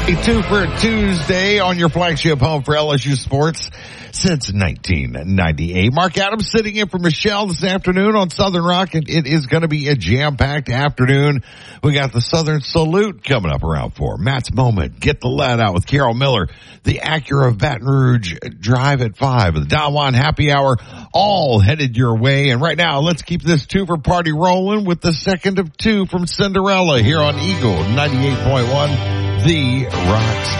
A 2 for a Tuesday on your flagship home for LSU sports since 1998. Mark Adams sitting in for Michelle this afternoon on Southern Rock, and it is going to be a jam-packed afternoon. We got the Southern Salute coming up around 4. Matt's Moment, Get the Lead Out with Carol Miller. The Acura of Baton Rouge Drive at 5. The Don Juan Happy Hour, all headed your way. And right now, let's keep this 2 for party rolling with the second of 2 from Cinderella here on Eagle 98.1, The Rock